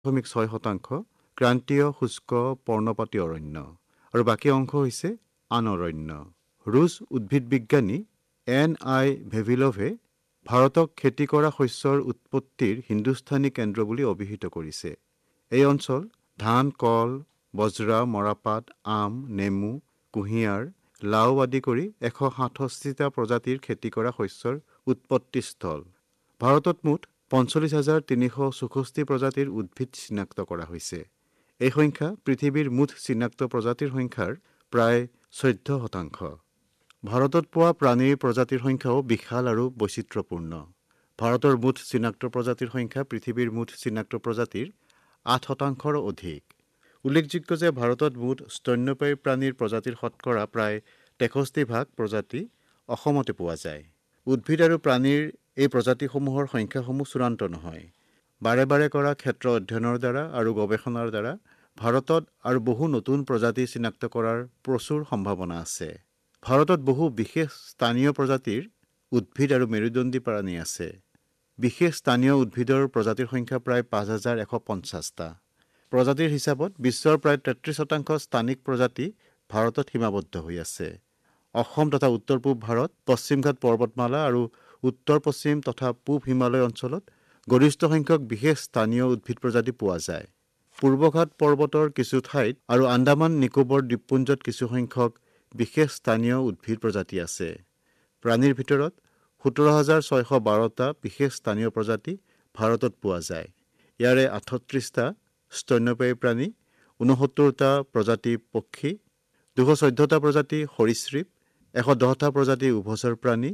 0.6% ক্ৰান্তীয় শুষ্ক পৰ্ণপাতী অৰণ্য আৰু বাকী অংশ হৈছে আন অৰণ্য। ৰুছ উদ্ভিদ বিজ্ঞানী N.I. ভেভিলভে ভাৰতক খেতি কৰা শস্যৰ উৎপত্তিৰ হিন্দুস্থানী কেন্দ্ৰ বুলি অভিহিত কৰিছে। এই অঞ্চল ধান, কল, বজ্ৰা, মৰাপাট, আম, নেমু, কুঁহিয়াৰ, লাও আদি কৰি 167টা প্ৰজাতিৰ খেতি কৰা শস্যৰ উৎপত্তিস্থল। ভাৰতত মুঠ 45,364 প্ৰজাতিৰ উদ্ভিদ চিনাক্ত কৰা হৈছে। এই সংখ্যা পৃথিৱীৰ মুঠ চিনাক্ত প্ৰজাতিৰ সংখ্যাৰ প্ৰায় 14%। ভাৰতত পোৱা প্ৰাণীৰ প্ৰজাতিৰ সংখ্যাও বিশাল আৰু বৈচিত্ৰ্যপূৰ্ণ। ভাৰতৰ মুঠ চিনাক্ত প্ৰজাতিৰ সংখ্যা পৃথিৱীৰ মুঠ চিনাক্ত প্ৰজাতিৰ 8%ৰো অধিক। উল্লেখযোগ্য যে ভাৰতত মুঠ স্তন্যপায়ী প্ৰাণীৰ প্ৰজাতিৰ শতকৰা প্ৰায় 63% প্ৰজাতি অসমতে পোৱা যায়। উদ্ভিদ আৰু প্ৰাণীৰ এই প্ৰজাতিসমূহৰ সংখ্যাসমূহ চূড়ান্ত নহয়। বাৰে বাৰে কৰা ক্ষেত্ৰ অধ্যয়নৰ দ্বাৰা আৰু গৱেষণাৰ দ্বাৰা ভাৰতত আৰু বহু নতুন প্ৰজাতি চিনাক্ত কৰাৰ প্ৰচুৰ সম্ভাৱনা আছে। ভাৰতত বহু বিশেষ স্থানীয় প্ৰজাতিৰ উদ্ভিদ আৰু মেৰুদণ্ডী প্ৰাণী আছে। বিশেষ স্থানীয় উদ্ভিদৰ প্ৰজাতিৰ সংখ্যা প্ৰায় 5,150টা। প্ৰজাতিৰ হিচাপত বিশ্বৰ প্ৰায় 33% স্থানিক প্ৰজাতি ভাৰতত সীমাবদ্ধ হৈ আছে। অসম তথা উত্তৰ পূব ভাৰত, পশ্চিম ঘাট পৰ্বতমালা আৰু উত্তৰ পশ্চিম তথা পূব হিমালয় অঞ্চলত গৰিষ্ঠ সংখ্যক বিশেষ স্থানীয় উদ্ভিদ প্ৰজাতি পোৱা যায়। পূৰ্বঘাট পৰ্বতৰ কিছু ঠাইত আৰু আন্দামান নিকোবৰ দ্বীপপুঞ্জত কিছু সংখ্যক বিশেষ স্থানীয় উদ্ভিদ প্ৰজাতি আছে। প্ৰাণীৰ ভিতৰত 17,612টা বিশেষ স্থানীয় প্ৰজাতি ভাৰতত পোৱা যায়। ইয়াৰে 38টা স্তন্যপায়ী প্ৰাণী, 69টা প্ৰজাতি পক্ষী, 214টা প্ৰজাতি সৰীসৃপ, 110টা প্ৰজাতি উভচৰ প্ৰাণী,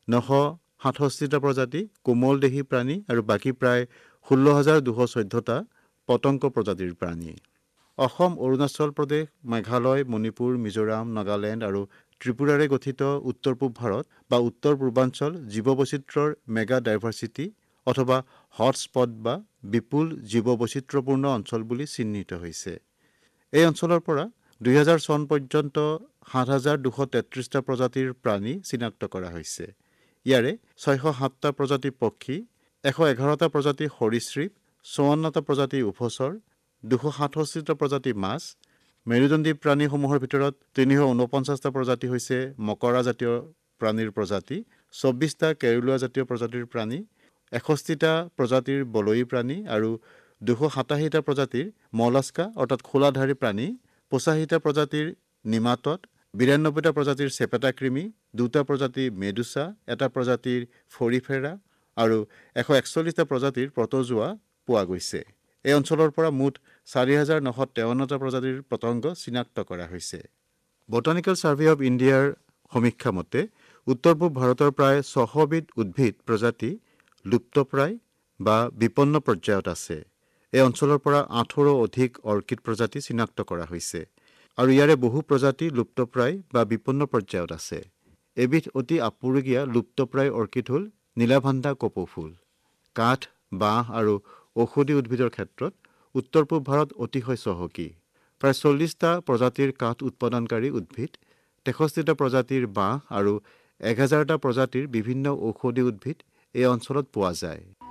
967টা প্ৰজাতি কোমলদেহী প্ৰাণী আৰু বাকী প্ৰায় 16,214টা পতংগ প্ৰজাতিৰ প্ৰাণী। অসম, অৰুণাচল প্ৰদেশ, মেঘালয়, মণিপুৰ, মিজোৰাম, নাগালেণ্ড আৰু ত্ৰিপুৰাৰে গঠিত উত্তৰ পূব ভাৰত বা উত্তৰ পূৰ্বাঞ্চল জীৱবৈচিত্ৰ্যৰ মেগা ডাইভাৰ্চিটি অথবা হটস্পট বা বিপুল জীৱবৈচিত্ৰ্যপূৰ্ণ অঞ্চল বুলি চিহ্নিত হৈছে। এই অঞ্চলৰ পৰা 2000 চন পৰ্যন্ত 7,233টা প্ৰজাতিৰ প্ৰাণী চিনাক্ত কৰা হৈছে। ইয়াৰে 607টা প্ৰজাতি পক্ষী, 111টা প্ৰজাতি সৰীসৃপ, 54টা প্ৰজাতি উভচৰ, 267টা প্ৰজাতি মাছ। মেৰুদণ্ডী প্ৰাণীসমূহৰ ভিতৰত 349টা প্ৰজাতি হৈছে মকৰা জাতীয় প্ৰাণীৰ প্ৰজাতি, 24টা কেৰুলোৱা জাতীয় প্ৰজাতিৰ প্ৰাণী, 61টা প্ৰজাতিৰ বলয়ী প্ৰাণী আৰু 287টা প্ৰজাতিৰ মলাস্কা অৰ্থাৎ খোলাধাৰী প্ৰাণী, 85টা প্ৰজাতিৰ নিমাতড, 92টা প্ৰজাতিৰ চেপেটা কৃমি, 2টা প্ৰজাতিৰ মেডুচা, 1টা প্ৰজাতিৰ ফৰিফেৰা আৰু 141টা প্ৰজাতিৰ প্ৰটোজোৱা পোৱা গৈছে। এই অঞ্চলৰ পৰা মুঠ 4,953টা প্ৰজাতিৰ পতংগ চিনাক্ত কৰা হৈছে। বটানিকেল ছাৰ্ভে অৱ ইণ্ডিয়াৰ সমীক্ষা মতে উত্তৰ পূব ভাৰতৰ প্ৰায় 600 বিধ উদ্ভিদ প্ৰজাতি লুপ্তপ্ৰায় বা বিপন্ন পৰ্যায়ত আছে। এই অঞ্চলৰ পৰা 8ৰো অধিক অৰ্কিড প্ৰজাতি চিনাক্ত কৰা হৈছে আৰু ইয়াৰে বহু প্ৰজাতি লুপ্তপ্ৰায় বা বিপন্ন পৰ্যায়ত আছে। এবিধ অতি আপুৰুগীয়া লুপ্তপ্ৰায় অৰ্কিড হ'ল নীলাভাণ্ডা কপৌ ফুল। কাঠ, বাঁহ আৰু ঔষধি উদ্ভিদৰ ক্ষেত্ৰত উত্তৰ পূব ভাৰত অতিশয় চহকী। প্ৰায় 40টা প্ৰজাতিৰ কাঠ উৎপাদনকাৰী উদ্ভিদ, 63টা প্ৰজাতিৰ বাঁহ আৰু 1000টা প্ৰজাতিৰ বিভিন্ন ঔষধি উদ্ভিদ এই অঞ্চলত পোৱা যায়।